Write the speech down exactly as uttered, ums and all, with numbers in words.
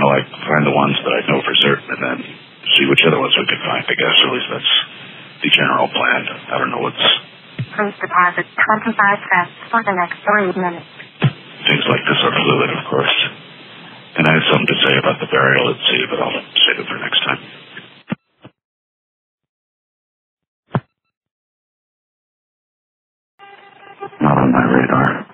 kind of like find the ones that I know for certain and then see which other ones we can find, I guess. Or at least that's the general plan. I don't know what's... Please deposit twenty-five cents for the next three minutes. Things like this are fluid, of course. And I have something to say about the burial at sea, but I'll save it for next time. Not on my radar.